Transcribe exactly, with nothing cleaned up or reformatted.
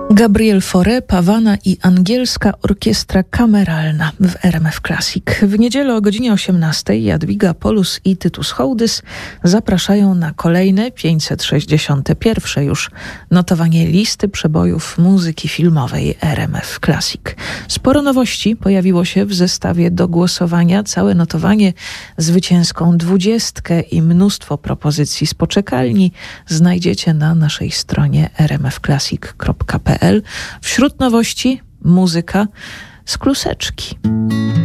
Gabriel Fauré, Pavana i Angielska Orkiestra Kameralna w R M F Classic. W niedzielę o godzinie osiemnastej Jadwiga Polus i Tytus Hołdys zapraszają na kolejne pięćset sześćdziesiąte pierwsze już notowanie listy przebojów muzyki filmowej R M F Classic. Sporo nowości pojawiło się w zestawie do głosowania. Całe notowanie, zwycięską dwudziestkę i mnóstwo propozycji z poczekalni znajdziecie na naszej stronie r m f classic kropka p l. Wśród nowości muzyka z kluseczki.